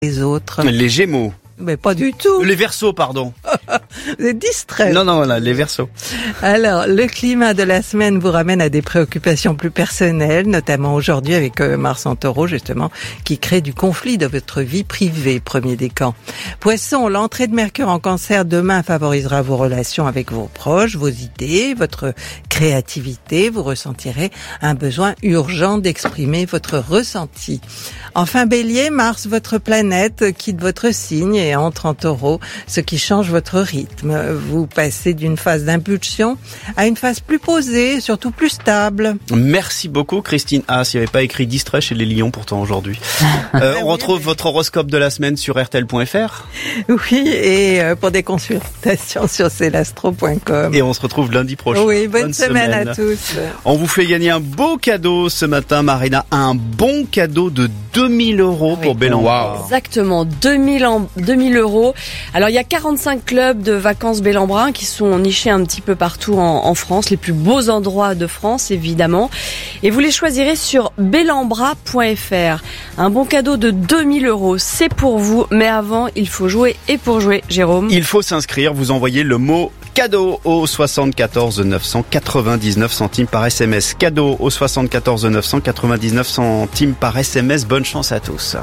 les autres. Les Gémeaux. Mais pas du tout. Les Verseaux, pardon. Vous êtes distrait. Non, voilà, les Verseaux. Alors, le climat de la semaine vous ramène à des préoccupations plus personnelles, notamment aujourd'hui avec Mars en Taureau, justement, qui crée du conflit dans votre vie privée, premier décan. Poisson, l'entrée de Mercure en Cancer demain favorisera vos relations avec vos proches, vos idées, votre créativité. Vous ressentirez un besoin urgent d'exprimer votre ressenti. Enfin, Bélier, Mars, votre planète, quitte votre signe et entre en Taureau, ce qui change votre rythme. Vous passez d'une phase d'impulsion à une phase plus posée, surtout plus stable. Merci beaucoup Christine Haas. Il n'y avait pas écrit distrait chez les lions pourtant aujourd'hui. On retrouve votre horoscope de la semaine sur rtl.fr. Oui, et pour des consultations sur celastro.com. Et on se retrouve lundi prochain. Oui, bonne semaine à tous. On vous fait gagner un beau cadeau ce matin, Marina. Un bon cadeau de 2000 € pour Bellambra. Wow. Exactement, 2000 €. Alors il y a 45 clubs de vacances Bellambra qui sont nichés un petit peu partout en France, les plus beaux endroits de France évidemment. Et vous les choisirez sur bellambra.fr. Un bon cadeau de 2000 €, c'est pour vous. Mais avant, il faut jouer. Et pour jouer, Jérôme, il faut s'inscrire. Vous envoyez le mot cadeau au 74 900 99 centimes par SMS. Cadeau au 74 900 99 centimes par SMS. Bonne chance à tous.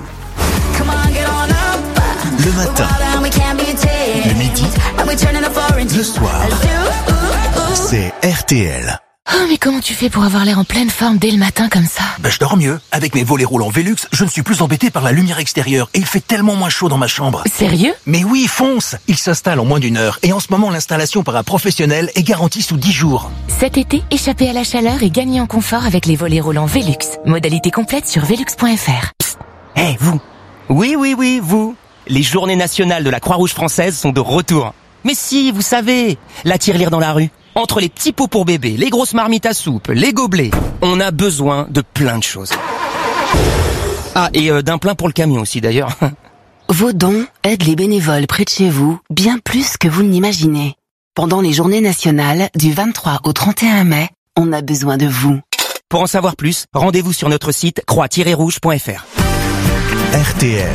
Le matin, le midi, le soir, c'est RTL. Oh, mais comment tu fais pour avoir l'air en pleine forme dès le matin comme ça? Je dors mieux. Avec mes volets roulants Velux, je ne suis plus embêté par la lumière extérieure et il fait tellement moins chaud dans ma chambre. Sérieux? Mais oui, fonce! Il s'installe en moins d'1 heure et en ce moment l'installation par un professionnel est garantie sous 10 jours. Cet été, échappez à la chaleur et gagnez en confort avec les volets roulants Velux. Modalité complète sur velux.fr. Hé, vous! Oui, vous! Les journées nationales de la Croix-Rouge française sont de retour. Mais si, vous savez, la tirelire dans la rue. Entre les petits pots pour bébé, les grosses marmites à soupe, les gobelets, on a besoin de plein de choses. Ah, et d'un plein pour le camion aussi d'ailleurs. Vos dons aident les bénévoles près de chez vous bien plus que vous ne l'imaginez. Pendant les journées nationales du 23 au 31 mai, on a besoin de vous. Pour en savoir plus, rendez-vous sur notre site croix-rouge.fr. RTL.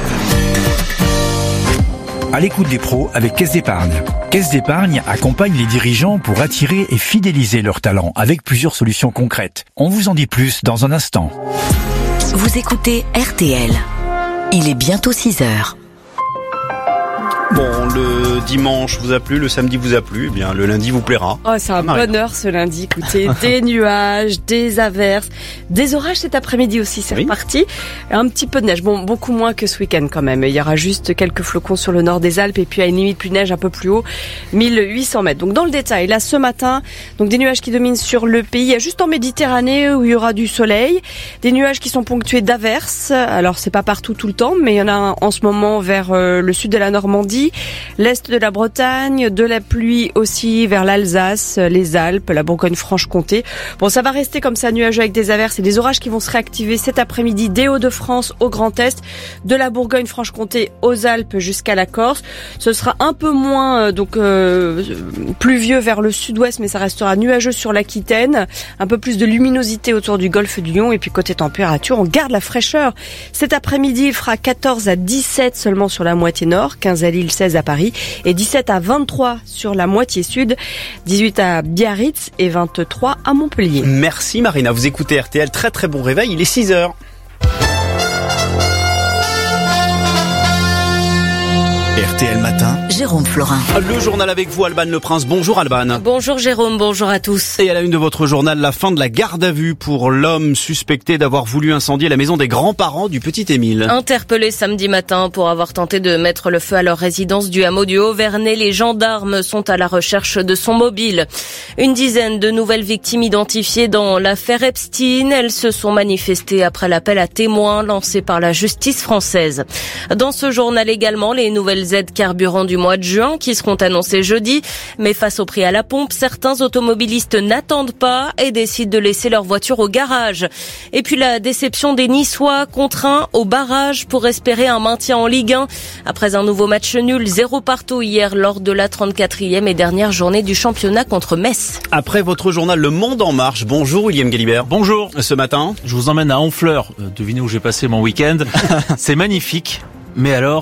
À l'écoute des pros avec Caisse d'Épargne. Caisse d'Épargne accompagne les dirigeants pour attirer et fidéliser leurs talents avec plusieurs solutions concrètes. On vous en dit plus dans un instant. Vous écoutez RTL. Il est bientôt 6h. Bon, le dimanche vous a plu, le samedi vous a plu, eh bien le lundi vous plaira. Oh, c'est un bonheur ce lundi, écoutez, des nuages, des averses, des orages cet après-midi aussi, c'est reparti. Un petit peu de neige, bon, beaucoup moins que ce week-end quand même. Il y aura juste quelques flocons sur le nord des Alpes et puis à une limite plus de neige un peu plus haut, 1800 mètres. Donc dans le détail, là ce matin, donc des nuages qui dominent sur le pays. Il y a juste en Méditerranée où il y aura du soleil, des nuages qui sont ponctués d'averses. Alors c'est pas partout tout le temps, mais il y en a en ce moment vers le sud de la Normandie, l'est de la Bretagne, de la pluie aussi vers l'Alsace, les Alpes, la Bourgogne-Franche-Comté. Bon, ça va rester comme ça, nuageux avec des averses et des orages qui vont se réactiver cet après-midi des Hauts-de-France au Grand Est, de la Bourgogne-Franche-Comté aux Alpes jusqu'à la Corse. Ce sera un peu moins pluvieux vers le sud-ouest, mais ça restera nuageux sur l'Aquitaine. Un peu plus de luminosité autour du golfe du Lion et puis côté température, on garde la fraîcheur. Cet après-midi, il fera 14 à 17 seulement sur la moitié nord, 15 à Lille, 16 à Paris et 17 à 23 sur la moitié sud, 18 à Biarritz et 23 à Montpellier. Merci Marina, vous écoutez RTL, très très bon réveil, il est 6h. RTL Matin, Jérôme Florin. Le journal avec vous, Alban Le Prince. Bonjour Alban. Bonjour Jérôme, bonjour à tous. Et à la une de votre journal, la fin de la garde à vue pour l'homme suspecté d'avoir voulu incendier la maison des grands-parents du petit Émile. Interpellé samedi matin pour avoir tenté de mettre le feu à leur résidence du hameau du Haut-Vernay, les gendarmes sont à la recherche de son mobile. Une dizaine de nouvelles victimes identifiées dans l'affaire Epstein. Elles se sont manifestées après l'appel à témoins lancé par la justice française. Dans ce journal également, les nouvelles aides carburant du mois de juin qui seront annoncées jeudi. Mais face au prix à la pompe, certains automobilistes n'attendent pas et décident de laisser leur voiture au garage. Et puis la déception des Niçois contraints au barrage pour espérer un maintien en Ligue 1. Après un nouveau match nul, 0 partout hier lors de la 34e et dernière journée du championnat contre Metz. Après votre journal Le Monde en marche, bonjour William Galibert. Bonjour. Ce matin, je vous emmène à Honfleur. Devinez où j'ai passé mon week-end. C'est magnifique. Mais alors,